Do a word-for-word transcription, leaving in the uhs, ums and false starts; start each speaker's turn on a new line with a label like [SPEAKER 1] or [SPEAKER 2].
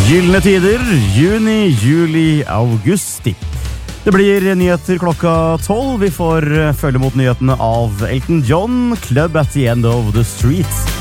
[SPEAKER 1] Gyllene tider, juni, juli, augusti. Det blir nyheter klokka tolv. Vi får følge mot nyhetene av Elton John, Club at the End of the Street.